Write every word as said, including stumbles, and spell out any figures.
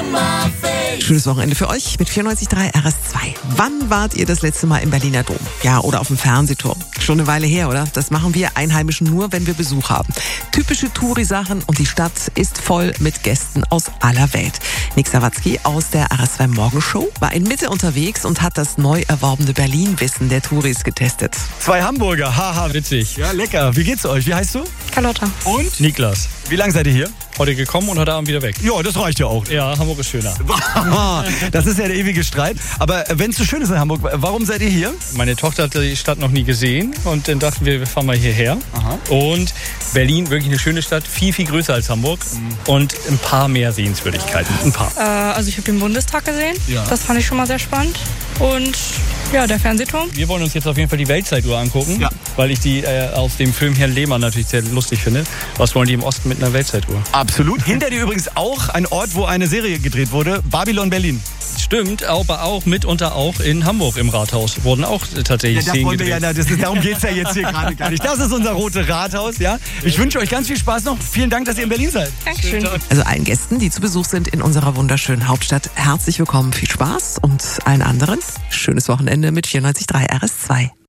on my face. Schönes Wochenende für euch mit vierundneunzig Komma drei R S zwei. Wann wart ihr das letzte Mal im Berliner Dom? Ja, oder auf dem Fernsehturm? Schon eine Weile her, oder? Das machen wir Einheimischen nur, wenn wir Besuch haben. Typische Touri-Sachen und die Stadt ist voll mit Gästen aus aller Welt. Nick Sawatzki aus der R S zwei Morgenshow war in Mitte unterwegs und hat das neu erworbene Berlin-Wissen der Touris getestet. Zwei Hamburger, haha, witzig. Ja, lecker. Wie geht's euch? Wie heißt du? Carlotta. Und? Niklas. Wie lange seid ihr hier? Heute gekommen und heute Abend wieder weg. Ja, das reicht ja auch. Ja, Hamburg ist schöner. Das ist ja der ewige Streit. Aber wenn es so schön ist in Hamburg, warum seid ihr hier? Meine Tochter hat die Stadt noch nie gesehen und dann dachten wir, wir fahren mal hierher. Aha. Und Berlin, wirklich eine schöne Stadt, viel, viel größer als Hamburg mhm. und ein paar mehr Sehenswürdigkeiten. Ein paar. Äh, also ich habe den Bundestag gesehen. Ja. Das fand ich schon mal sehr spannend. Und ja, der Fernsehturm. Wir wollen uns jetzt auf jeden Fall die Weltzeituhr angucken, Ja. weil ich die äh, aus dem Film Herrn Lehmann natürlich sehr lustig finde. Was wollen die im Osten mit einer Weltzeituhr? Absolut. Hinter dir übrigens auch ein Ort, wo eine Serie gedreht wurde, Babylon Berlin. Stimmt, aber auch mitunter auch in Hamburg im Rathaus wurden auch tatsächlich Ja, da Szenen wollen wir gedreht. ja, das ist, darum geht es ja jetzt hier gerade gar nicht. Das ist unser rote Rathaus. Ja? Ich wünsche euch ganz viel Spaß noch. Vielen Dank, dass ihr in Berlin seid. Dankeschön. Also allen Gästen, die zu Besuch sind in unserer wunderschönen Hauptstadt, herzlich willkommen, viel Spaß und allen anderen schönes Wochenende mit vierundneunzig Komma drei R S zwei.